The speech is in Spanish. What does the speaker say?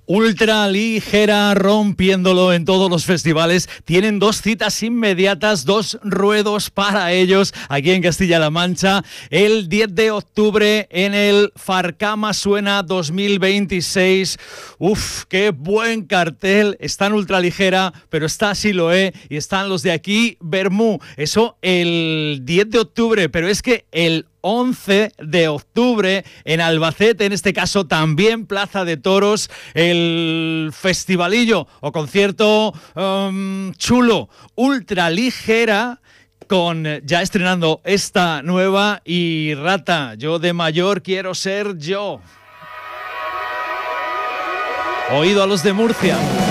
Ultra ligera, rompiéndolo en todos los festivales. Tienen 2 citas inmediatas, 2 ruedos para ellos aquí en Castilla-La Mancha. El 10 de octubre en el Farcama Suena 2026. Uf, qué buen cartel. Está en ultra ligera, pero está Siloé y están los de aquí, Bermú. Eso el 10 de octubre, pero es que el 11 de octubre en Albacete, en este caso también Plaza de Toros, el festivalillo o concierto chulo, ultra ligera, con ya estrenando esta nueva y Rata, yo de mayor quiero ser yo. Oído a los de Murcia.